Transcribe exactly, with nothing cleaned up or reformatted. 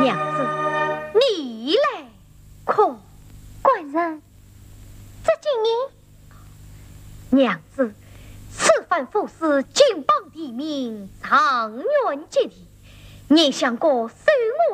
娘子，你来可？ 官人，这今日， 娘子，此番府司金榜题名，长远接替，你想过收我